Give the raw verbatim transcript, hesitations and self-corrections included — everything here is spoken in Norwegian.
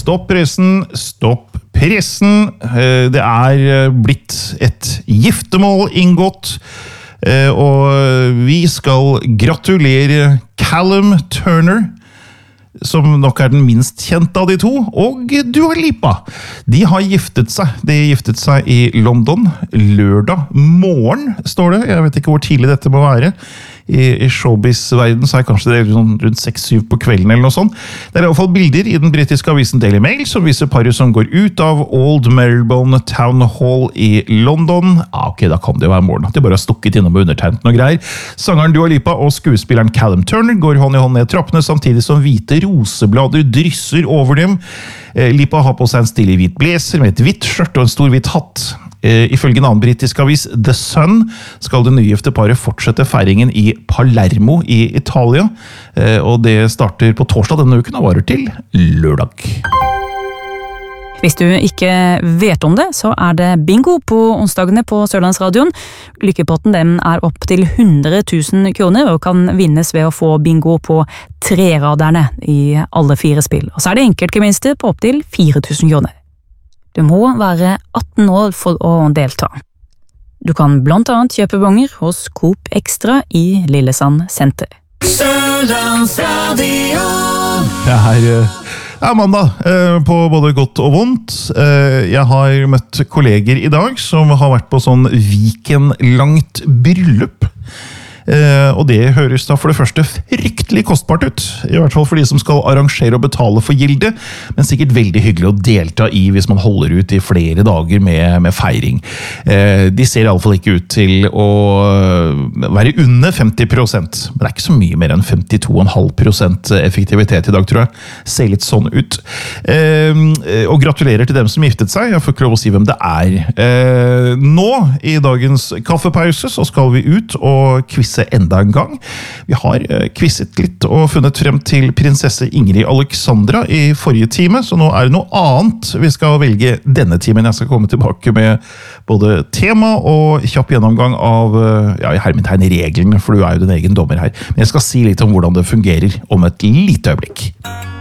stopp pressen, stopp pressen. Det er blitt et giftermål inngått, og vi skal gratulere Callum Turner, som nok er den minst kjente av de to, og Dua Lipa. De har giftet seg. De giftet seg i London lørdag morgen, står det. Jeg vet ikke hvor tidlig dette må være. I, i showbiz-verden så er kanskje det sånn rundt seks syv på kvelden eller noe sånt. Det er i hvert fall bilder i den britiske avisen Daily Mail som viser paret som går ut av Old Marylebone Town Hall i London. Ah, ok, da kan det jo være morgen. De bare har stukket innom og undertegnet noe greier. Sangeren Dua Lipa og skuespilleren Callum Turner går hånd i hånd ned trappene, samtidig som hvite roseblader drysser over dem. Lipa har på seg en stilig hvit blazer med et hvitt skjørt og en stor hvit hatt. Ifølge en annen britisk avis, The Sun, skal det nygifte paret fortsette feiringen i Palermo i Italia, og det starter på torsdag denne uken og varer til lørdag. Hvis du ikke vet om det, så er det bingo på onsdagene på Sørlandsradioen. Lykkepotten den er opp til hundre tusen kroner og kan vinnes ved å få bingo på treraderne i alle fire spill. Og så er det enkeltgevinster på opp til fire tusen kroner. Du må være atten år for å delta. Du kan blant annet kjøpe bonger hos Coop Extra i Lillesand senter. Sørlandsradio. Det er, er mandag, på både godt og vondt. Jeg har møtt kolleger i dag som har vært på sånn weekendlangt bryllup. Uh, og det høres da for det første fryktelig kostbart ut, i hvert fall for de som skal arrangere og betale for gilde, men sikkert veldig hyggelig å delta i hvis man holder ut i flere dager med, med feiring. Uh, de ser i alle fall ikke ut til å være under femti prosent, men det er ikke så mye mer enn femtito komma fem prosent effektivitet i dag, tror jeg. Ser litt sånn ut. Uh, og gratulerer til dem som giftet seg, jeg får ikke lov å si hvem det er. Uh, nå, i dagens kaffepause, så skal vi ut og kvisse enda en gang. Vi har uh, kvisset litt og funnet frem til prinsesse Ingrid Alexandra i forrige time, så nå er det noe annet vi skal velge denne timen. Jeg skal komme tilbake med både tema og kjapp gjennomgang av uh, ja, i hermetegn reglene, for du er jo din egen dommer her. Men jeg skal si litt om hvordan det fungerer om et lite øyeblikk.